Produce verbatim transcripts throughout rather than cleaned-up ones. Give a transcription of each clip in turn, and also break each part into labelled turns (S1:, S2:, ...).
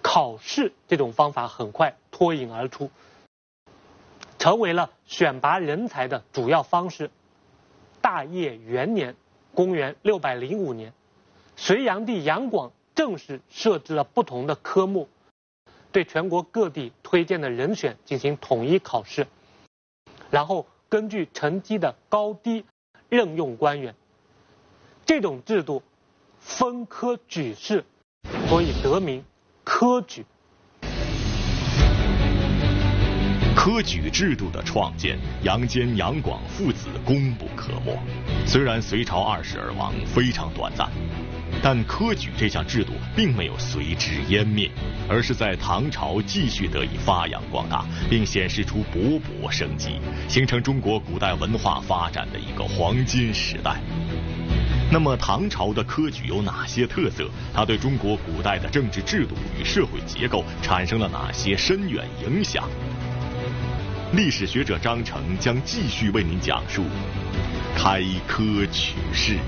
S1: 考试这种方法很快脱颖而出，成为了选拔人才的主要方式。大业元年，公元六百零五年，隋炀帝杨广正式设置了不同的科目，对全国各地推荐的人选进行统一考试，然后根据成绩的高低任用官员。这种制度分科举试，所以得名科举。
S2: 科举制度的创建，杨坚、杨广父子功不可没。虽然隋朝二世而亡，非常短暂，但科举这项制度并没有随之湮灭，而是在唐朝继续得以发扬光大，并显示出勃勃生机，形成中国古代文化发展的一个黄金时代。那么唐朝的科举有哪些特色？它对中国古代的政治制度与社会结构产生了哪些深远影响？历史学者张成将继续为您讲述开科取士。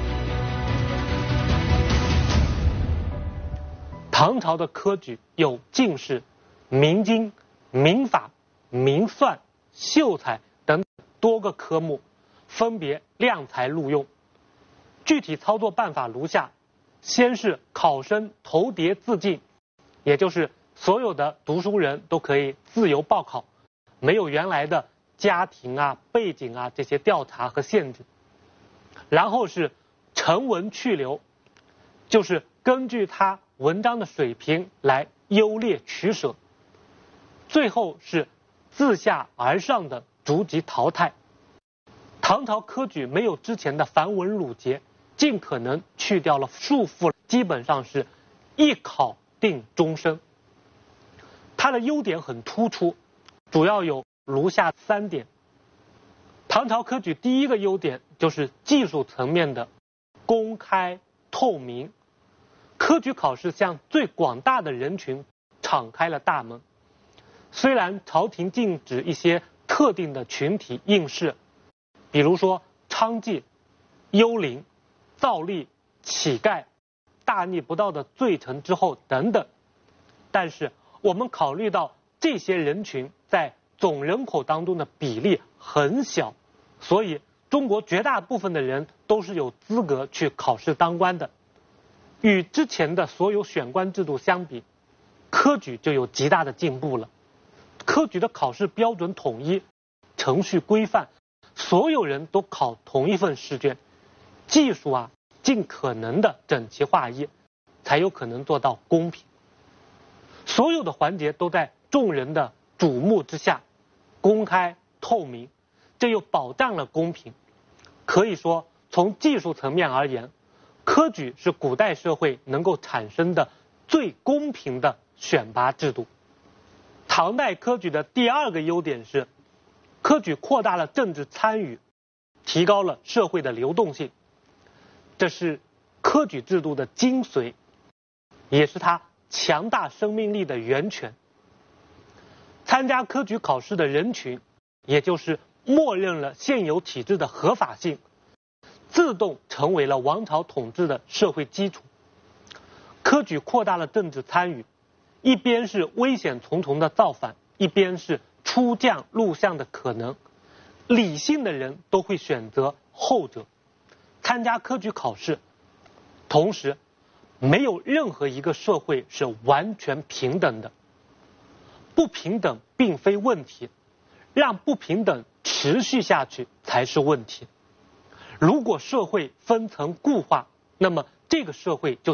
S1: 唐朝的科举有进士、明经、民法、民算、秀才等多个科目，分别量才录用。具体操作办法如下：先是考生投牒自进，也就是所有的读书人都可以自由报考，没有原来的家庭啊、背景啊这些调查和限制。然后是成文去留，就是根据他文章的水平来优劣取舍。最后是自下而上的逐级淘汰。唐朝科举没有之前的繁文缛节，尽可能去掉了束缚，基本上是一考定终身。它的优点很突出，主要有如下三点。唐朝科举第一个优点就是技术层面的公开透明。科举考试向最广大的人群敞开了大门。虽然朝廷禁止一些特定的群体应试，比如说娼妓、幽灵、造吏、乞丐、大逆不道的罪臣之后等等，但是我们考虑到这些人群在总人口当中的比例很小，所以中国绝大部分的人都是有资格去考试当官的。与之前的所有选官制度相比，科举就有极大的进步了。科举的考试标准统一，程序规范，所有人都考同一份试卷，技术啊尽可能的整齐划一，才有可能做到公平。所有的环节都在众人的瞩目之下，公开透明，这又保障了公平。可以说，从技术层面而言，科举是古代社会能够产生的最公平的选拔制度。唐代科举的第二个优点是，科举扩大了政治参与，提高了社会的流动性。这是科举制度的精髓，也是它强大生命力的源泉。参加科举考试的人群，也就是默认了现有体制的合法性，自动成为了王朝统治的社会基础。科举扩大了政治参与，一边是危险重重的造反，一边是出将入相的可能。理性的人都会选择后者，参加科举考试。同时，没有任何一个社会是完全平等的。不平等并非问题，让不平等持续下去才是问题。如果社会分层固化，那么这个社会就